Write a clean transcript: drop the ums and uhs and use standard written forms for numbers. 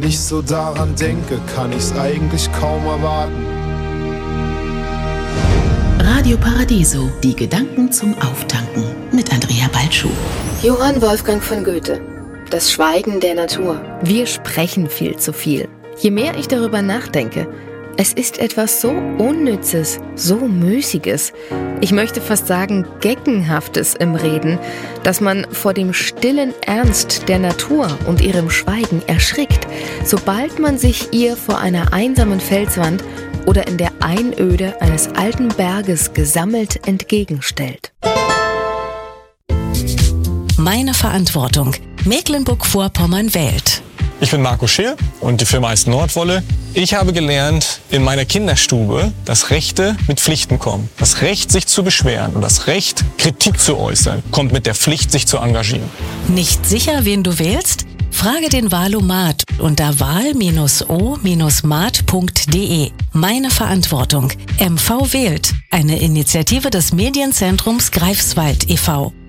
Wenn ich so daran denke, kann ich's eigentlich kaum erwarten. Radio Paradiso, die Gedanken zum Auftanken mit Andrea Balschuh. Johann Wolfgang von Goethe. Das Schweigen der Natur. Wir sprechen viel zu viel. Je mehr ich darüber nachdenke, es ist etwas so Unnützes, so Müßiges. Ich möchte fast sagen Geckenhaftes im Reden, dass man vor dem stillen Ernst der Natur und ihrem Schweigen erschrickt, sobald man sich ihr vor einer einsamen Felswand oder in der Einöde eines alten Berges gesammelt entgegenstellt. Meine Verantwortung. Mecklenburg-Vorpommern wählt. Ich bin Marco Scheer und die Firma heißt Nordwolle. Ich habe gelernt in meiner Kinderstube, dass Rechte mit Pflichten kommen. Das Recht, sich zu beschweren und das Recht, Kritik zu äußern, kommt mit der Pflicht, sich zu engagieren. Nicht sicher, wen du wählst? Frage den Wahlomat unter wahl-o-mat.de. Meine Verantwortung. MV wählt. Eine Initiative des Medienzentrums Greifswald e.V.